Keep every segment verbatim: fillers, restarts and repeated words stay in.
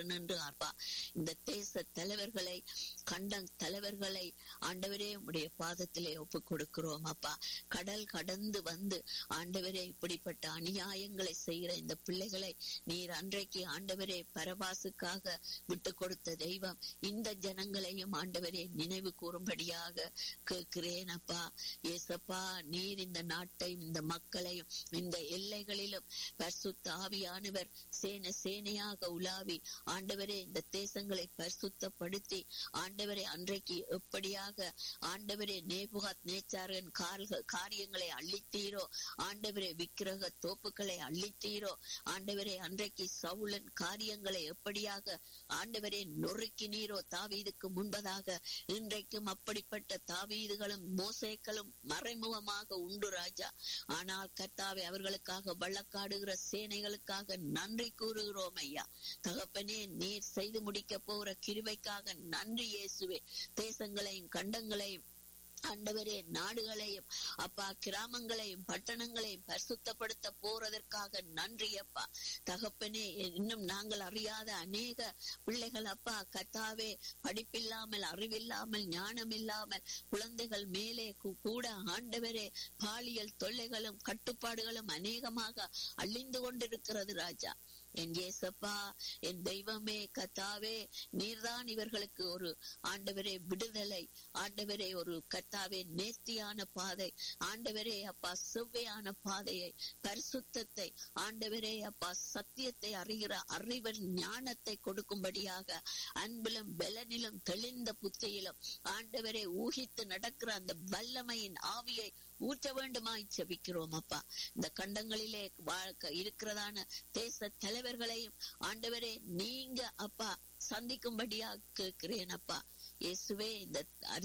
நின்று அப்பா இந்த தேச தலைவர்களை கண்ட தலைவர்களை ஆண்டவரே உடைய பாதத்திலே ஒப்பு கொடுக்கிறோம் அப்பா. கடல் கடந்து வந்து ஆண்டவரே இப்படிப்பட்ட அநியாயங்களை செய்கிற இந்த பிள்ளைகளை நீர் அன்றைக்கு ஆண்டவரே பரபாசுக்காக விட்டு கொடுத்த தெய்வம் இந்த ஜனங்களையும் ஆண்டவரே நினைவு கூறும்படியாக கேட்கிறேன் அப்பா. ஏசப்பா நீர் இந்த நாட்டையும் இந்த மக்களையும் இந்த எல்லைகளிலும் பரிசுத்த ஆவியானவர் சேன சேனையாக உலாவி ஆண்டவரே இந்த தேசங்களை பரிசுத்தப்படுத்தி ஆண்டவரே அன்றைக்கு எப்படியாக ஆண்டவரே நேபுகாத் நேச்சாரின் காரியங்களை அள்ளித்தீரோ, ஆண்டவரே விக்கிரக தோப்புக்களை அள்ளித்தீரோ, ஆண்டவரே அன்றைக்கு சவுலன் காரியங்களை எப்படியாக ஆண்டவரே நொறுக்கினீரோ தாவீதுக்கு முன்பதாக, இன்றைக்கும் அப்படிப்பட்ட தாவீதுகளும் மோசேக்களும் மறைமுகமாக உண்டு ராஜா. ஆனால் கர்த்தாவே அவர்களுக்காக வழக்காடுகிற சேனைகளுக்காக நன்றி கூறுகிறோம் ஐயா. தகப்பனே நீர் செய்து முடிக்க போகிற கிருபைக்காக நன்றி இயேசுவே. தேசங்களையும் கண்டங்களையும் ஆண்டவரே நாடுகளையும் அப்பா கிராமங்களையும் பட்டணங்களையும் பரிசுத்தப்படுத்த போறதற்காக நன்றி அப்பா. தகப்பனே இன்னும் நாங்கள் அறியாத அநேக பிள்ளைகள் அப்பா கர்த்தாவே படிப்பில்லாமல் அறிவில்லாமல் ஞானம் இல்லாமல் குழந்தைகள் மேலே கூட ஆண்டவரே பாலியல் தொல்லைகளும் கட்டுப்பாடுகளும் அநேகமாக அழிந்து கொண்டிருக்கிறது ராஜா. என் ஏசப்பா என் தெய்வமே கர்த்தாவே நீர்தான் இவர்களுக்கு ஒரு ஆண்டவரே விடுதலை, ஆண்டவரே ஒரு கர்த்தாவே நேர்த்தியான பாதை, ஆண்டவரே அப்பா செவ்வையான பாதையை பரிசுத்தத்தை ஆண்டவரே அப்பா சத்தியத்தை அறிகிற அறிவன் ஞானத்தை கொடுக்கும்படியாக அன்பிலும் பலனிலும் தெளிந்த புத்தியிலும் ஆண்டவரே ஊகித்து நடக்கிற அந்த வல்லமையின் ஆவியை ஊற்ற வேண்டுமாய் செபிக்கிறோம் அப்பா. இந்த கண்டங்களிலே வாழ்க்கை இருக்கிறதான தேச தலைவர்களையும் ஆண்டவரே நீங்க அப்பா சந்திக்கும்படியா கேட்கிறேன் அப்பா. இயேசுவே இந்த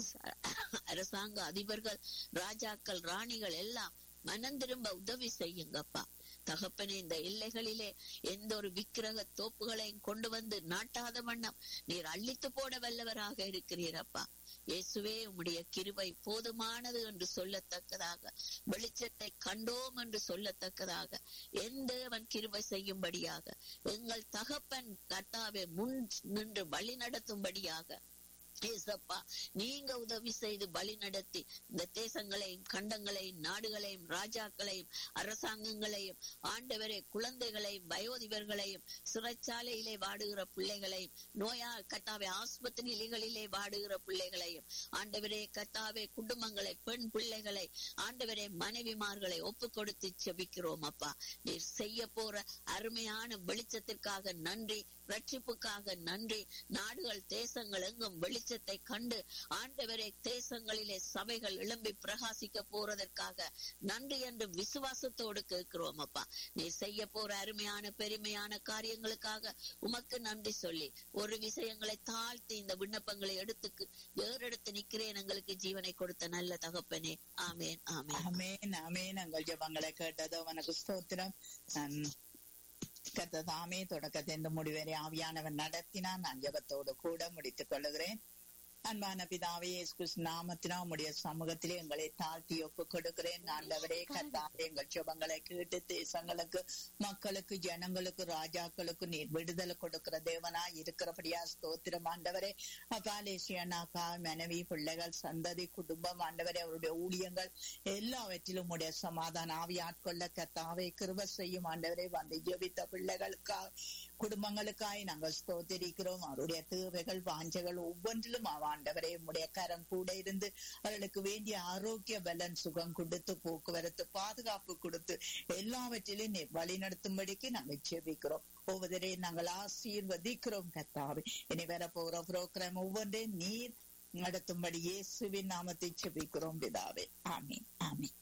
அரசாங்க அதிபர்கள் ராஜாக்கள் ராணிகள் எல்லாம் மனம் திரும்ப உதவி செய்யுங்கப்பா. தகப்பனே இந்த எல்லைகளிலே எந்த ஒரு விக்கிரக தோப்புகளையும் கொண்டு வந்து நாட்டாத வண்ணம் நீர் அள்ளித்து போட வல்லவராக இருக்கிறீரப்பா. இயேசுவே உம்முடைய கிருபை போதுமானது என்று சொல்லத்தக்கதாக, வெளிச்சத்தை கண்டோம் என்று சொல்லத்தக்கதாக எந்த தேவன் கிருபை செய்யும்படியாக எங்கள் தகப்பன் கர்த்தாவே முன் நின்று வழி நடத்தும்படியாக ஏசப்பா நீங்க உதவி செய்து வழி நடத்தி இந்த தேசங்களையும் கண்டங்களையும் நாடுகளையும் ராஜாக்களையும் அரசாங்கங்களையும் ஆண்டவரே குழந்தைகளையும் வயோதிபர்களையும் சிறைச்சாலையிலே வாடுகிற பிள்ளைகளையும் நோயா கத்தாவே ஆஸ்பத்திரிகளிலே வாடுகிற பிள்ளைகளையும் ஆண்டவரே கத்தாவே குடும்பங்களை பெண் பிள்ளைகளை ஆண்டவரே மனைவிமார்களை ஒப்பு கொடுத்து செபிக்கிறோம் அப்பா. நீர் செய்ய போற அருமையான வெளிச்சத்திற்காக நன்றி, ரட்சிப்புக்காக நன்றி. நாடுகள் தேசங்கள் எங்கும் வெளிச்சத்தை கண்டு ஆண்டவரே தேசங்களிலே சபைகள் எழும்பி பிரகாசிக்க போறதற்காக நன்றி என்று விசுவாசத்தோடு கேட்கிறோம் அப்பா. நீ செய்ய போற அருமையான பெருமையான காரியங்களுக்காக உமக்கு நன்றி சொல்லி ஒரு விஷயங்களை தாழ்த்தி இந்த விண்ணப்பங்களை எடுத்து ஏறெடுத்து நிக்கிறேன். எங்களுக்கு ஜீவனை கொடுத்த நல்ல தகப்பனே. ஆமேன் ஆமேன் ஆமேன் ஆமேன். எங்கள் ஜெபங்களை கேட்டதோ உனக்கு ஸ்தோத்திரம். கர்த்ததாமே தொடக்கத்தின் முடிவரை ஆவியானவன் நடத்தினான். நான் ஜெபத்தோடு கூட முடித்துக் கொள்ளுகிறேன். அன்பான பிதாவே இயேசு கிறிஸ்து நாமத்தினால் உம்முடைய சமூகத்திலே எங்களை தாழ்த்தி ஒப்பு கொடுக்கிறேன். ஆண்டவரே கர்த்தாவே எங்கள் ஜெபங்களை கேட்டு தேசங்களுக்கு மக்களுக்கு ஜனங்களுக்கு ராஜாக்களுக்கு நீர் விடுதலை கொடுக்கிற தேவனா இருக்கிறபடியா ஸ்தோத்திரம். ஆண்டவரே அகாலேசியனாக்கா மனைவி பிள்ளைகள் சந்ததி குடும்பம் ஆண்டவரே அவருடைய ஊழியங்கள் எல்லாவற்றிலும் உடைய சமாதான ஆவி ஆட்கொள்ள கர்த்தாவே கிருபை செய்யும். ஆண்டவரே வந்து ஜெபித்த பிள்ளைகளுக்காக குடும்பங்களுக்காய் நாங்கள் ஸ்தோத்திரிக்கிறோம். அவருடைய தேவைகள் வாஞ்சைகள் ஒவ்வொன்றிலும் ஆண்டவரே உம்முடைய கரம் கூட இருந்து அவர்களுக்கு வேண்டிய ஆரோக்கிய பலன் சுகம் கொடுத்து போக்குவரத்து பாதுகாப்பு கொடுத்து எல்லாவற்றிலும் வழி நடத்தும்படிக்கு நாங்கள் ஜெபிக்கிறோம். ஒவ்வொருவரே நாங்கள் ஆசீர்வதிக்கிறோம் கர்த்தாவே. இனி வர போற புரோகிராம் ஒவ்வொன்றையும் நீர் நடத்தும்படி இயேசுவின் நாமத்தை ஜெபிக்கிறோம் பிதாவே. ஆமீன் ஆமீன்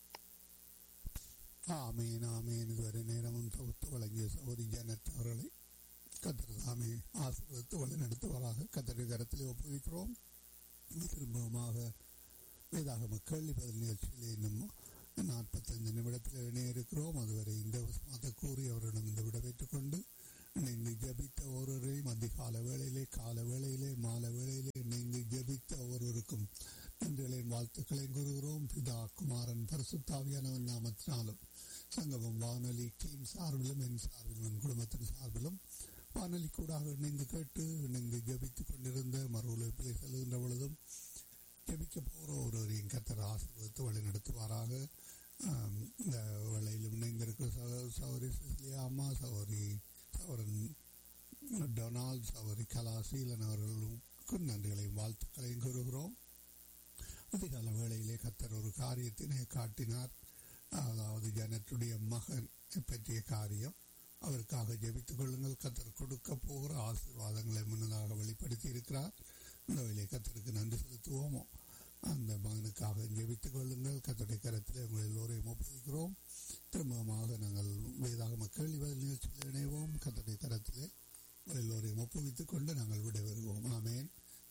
ஆமீன் ஆமீன். இதுவரை நேரமும் தொகுத்து வழங்கிய சகோதரி ஜானட் அவர்களை கர்த்தர் தாமே ஆசீர்வதித்து வழிநடத்துவதாக கர்த்தருடைய கரத்திலே ஒப்புவிக்கிறோம். திரும்பமாக வேதாகம கேள்வி பதில் நிகழ்ச்சியில் இன்னும் நாற்பத்தைந்து நிமிடத்தில் இணைய இருக்கிறோம். அதுவரை இந்த வசனத்தை கூறி அவரிடம் இந்த விடைபெற்றுக் கொண்டு இணைந்து ஜபித்த ஒருவரையும் அதிகால வேளையிலே கால வேளையிலே மாலை வேளையிலே இணைந்து ஜபித்த ஒருவருக்கும் நன்றிகளையும் வாழ்த்துக்களையும் கூறுகிறோம். பிதா குமாரன் பரிசுத்தாவியானவன் நாமத்தினாலும் சங்கமம் வானொலி டீம் சார்பிலும் என் சார்பிலும் என் குடும்பத்தின் சார்பிலும் வானொலி கூடாக இணைந்து கேட்டு இணைந்து ஜபித்துக் கொண்டிருந்த மறு உழைப்பிலே செல்கின்ற பொழுதும் ஜபிக்க போகிற ஒருவரையும் கர்த்தர் ஆசீர்வதித்து வழி நடத்துவாராக. இந்த வேளையிலும் இணைந்திருக்கிற சகோதரி சிசிலியா அம்மா, சகோதரி சகோதரன் டொனால்ட், சகோதரி கலாசீலன் அவர்களுக்கும் நன்றிகளையும் வாழ்த்துக்களையும் கூறுகிறோம். அதிகால வேளையிலே கர்த்தர் ஒரு காரியத்தினை காட்டினார். அதாவது ஜனத்துடைய மகன் பற்றிய காரியம். அவருக்காக ஜெபித்துக் கொள்ளுங்கள். கர்த்தர் கொடுக்க போகிற ஆசீர்வாதங்களை முன்னதாக வெளிப்படுத்தி இருக்கிறார். இந்த வேலையை கர்த்தருக்கு நன்றி செலுத்துவோமோ. அந்த மகனுக்காக ஜெபித்துக் கொள்ளுங்கள். கர்த்தருடைய கரத்திலே உங்கள் எல்லோரையும் ஒப்புவிக்கிறோம். திரும்பமாக நாங்கள் வேதாகம கேள்வி பதில் நிகழ்ச்சியில் இணைவோம். கர்த்தருடைய கரத்திலே உங்கள் எல்லோரையும் ஒப்புவித்துக் கொண்டு நாங்கள் விடைபெறுவோம். ஆமேன்.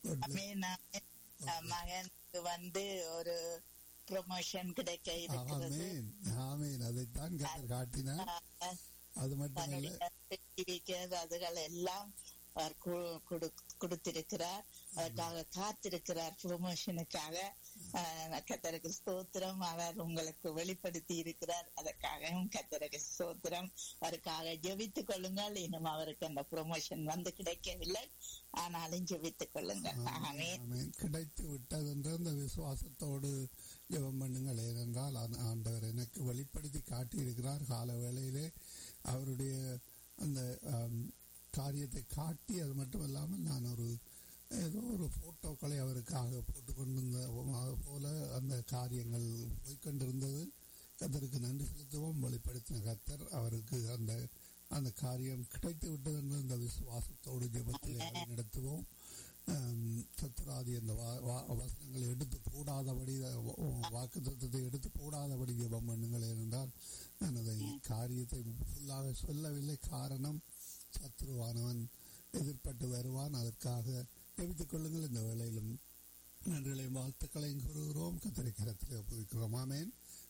மகனுக்கு வந்து ஒரு ப்ரமோஷன் கிடைக்க இருக்கிறது. ஆமேன். அதைத்தான் கர்த்தர் காட்டினார். அது மட்டுமல்ல, அதுகள் எல்லாம் கொடுத்திருக்கிறார். அதற்காக காத்திருக்கிறார். ப்ரமோஷனுக்காக கர்த்தருக்கு ஸ்தோத்திரம். அவர் உங்களுக்கு வெளிப்படுத்தி இருக்கிறார். அதற்காகவும் கர்த்தருக்கு ஸ்தோத்திரம். அவருக்காக ஜெபித்துக் கொள்ளுங்கள். இன்னும் அவருக்கு அந்த ப்ரமோஷன் வந்து கிடைக்கவில்லை, ஆனாலும் ஜெபித்துக் கொள்ளுங்கள். கிடைத்து விட்டது என்ற அந்த விசுவாசத்தோடு ஜெபம் பண்ணுங்கள். ஏனென்றால் ஆண்டவர் எனக்கு வெளிப்படுத்தி காட்டியிருக்கிறார். கால வேளையிலே அவருடைய அந்த காரியத்தை காட்டி, அது மட்டும் இல்லாமல் நான் ஒரு ஏதோ ஒரு போட்டோக்களை அவருக்காக போட்டு கொண்டிருந்த போல அந்த காரியங்கள் போய்கொண்டிருந்தது. கர்த்தருக்கு நன்றி செலுத்துவோம். வெளிப்படுத்தின கர்த்தர் அவருக்கு அந்த அந்த காரியம் கிடைத்து விட்டது என்ற அந்த விசுவாசத்தோடு ஜெபத்தில் நடத்துவோம். சத்துராதி அந்த வசனங்களை எடுத்து போடாதபடி, வாக்கு தத்துவத்தை எடுத்து போடாதபடி ஜெபம் பண்ணுங்கள். ஏனென்றால் நான் அதை காரியத்தை ஃபுல்லாக சொல்லவில்லை. காரணம், சத்ருவானவன் எதிர்பட்டு வருவான். அதற்காக ஜெபித்துக் கொள்ளுங்கள். இந்த வேளையிலும் நன்றிகளையும் வாழ்த்துக்களையும் கூறுகிறோம். கர்த்தருடைய கரத்திலே ஒப்புவிக்கிறோம். ஆமேன்.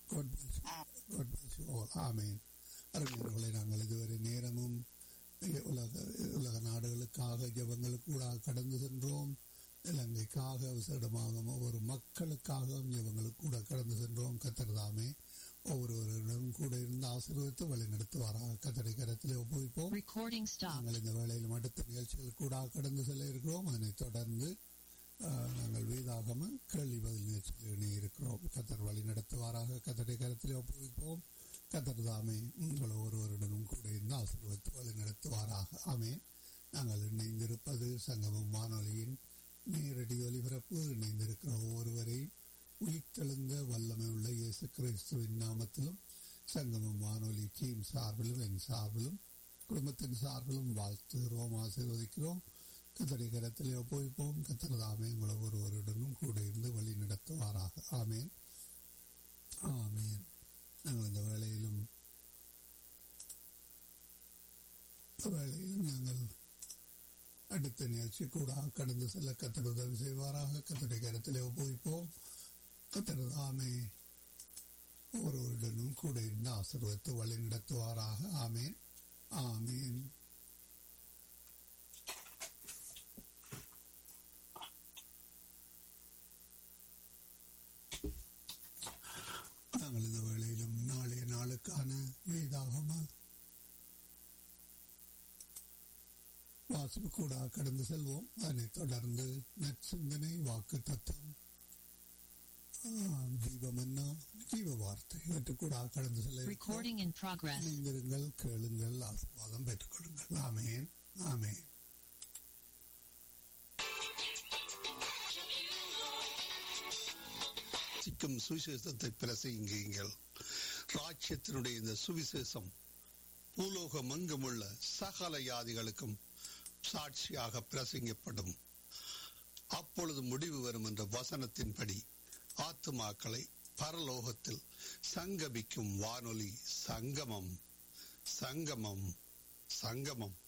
ஆமேன். அருமையானவர்களே, நாங்கள் இதுவரை நேரமும் உலக உலக நாடுகளுக்காக ஜெபங்களுக்கு கூட கடந்து சென்றோம். இலங்கைக்காக விசேடமாக ஒவ்வொரு மக்களுக்காகவும் ஜெபங்களுக்கு கூட கடந்து சென்றோம். கர்த்தர் தாமே ஒவ்வொருவரிடம் கூட இருந்து ஆசீர்வதித்து வழி நடத்துவாராக. கர்த்தருடைய கரத்திலே ஒப்புவிப்போம். நாங்கள் இந்த வேளையிலும் அடுத்த நிகழ்ச்சிகள் கூட கடந்து செல்ல இருக்கிறோம். அதனைத் தொடர்ந்து நாங்கள் வேதாகம கேள்வி பதில் நிகழ்ச்சியில் இணைய இருக்கிறோம். கர்த்தர் வழி நடத்துவாராக. கர்த்தருடைய கரத்திலே ஒப்புவிப்போம். கர்த்தர் தாமே உங்கள் ஒருவருடனும் கூட இருந்து ஆசீர்வதித்து வழி நடத்துவாராக. ஆமேன். நாங்கள் இணைந்திருப்பது சங்கமம் வானொலியின் நேரடி ஒலிபரப்பு. இணைந்திருக்கிற ஒவ்வொருவரையும் உயிர்த்தெழுந்த வல்லமை உள்ள இயேசு கிறிஸ்துவின் நாமத்திலும் சங்கமம் வானொலி டீம் சார்பிலும் என் சார்பிலும் குடும்பத்தின் சார்பிலும் வாழ்த்துகிறோம், ஆசீர்வதிக்கிறோம். கர்த்தருடைய கரத்திலே ஒப்புவிப்போம். கர்த்தர் தாமே உங்களை ஒருவருடனும் கூட இருந்து வழி நடத்துவாராக. ஆமேன். ஆமேன். நாங்கள் இந்த வேளையிலும் வேளையிலும் நாங்கள் அடுத்த நிகழ்ச்சி கூட கடந்து செல்ல கர்த்தர் உதவி செய்வாராக. கர்த்தருடைய கரத்திலே ஒப்புவிப்போம். கர்த்தர் தாமே ஒருவருடனும் கூட இருந்து ஆசீர்வதித்து வழி நடத்துவாராக. ஆமேன். ஆமேன். நாங்கள் இந்த வேளையிலும் நாளைய நாளுக்கான வேதாகம வாசிப்பு கூட கடந்து செல்வோம். அதனைத் தொடர்ந்து நற்சிந்தனை, வாக்கு தத்துவம், ஜீவமன்னா, ஜீவ வார்த்தை இவற்று கூட கடந்து செல்ல இணைந்திருங்கள், கேளுங்கள், ஆசீர்வாதம் பெற்றுக் கொள்ளுங்கள். ஆமேன். ஆமேன். சுவிசேஷத்தை பிரசங்கியுங்கள். ராஜ்யத்தினுடைய இந்த சுவிசேஷம் பூலோகம் எங்குமுள்ள சகல யாதிகளுக்கும் சாட்சியாக பிரசங்கப்படும். அப்பொழுது முடிவு வரும் என்ற வசனத்தின்படி ஆத்துமாக்களை பரலோகத்தில் சங்கமிக்கும் வானொலி சங்கமம். சங்கமம். சங்கமம்.